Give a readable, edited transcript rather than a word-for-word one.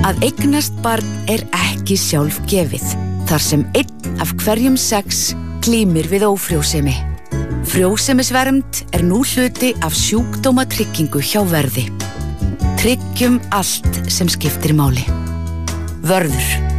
Að eignast barn ekki sjálfgefið, þar sem 1 af hverjum 6 glímir við ófrjósemi. Frjósemisvernd nú hluti af sjúkdómatryggingu hjá Verði. Tryggjum allt sem skiptir máli. Vörður.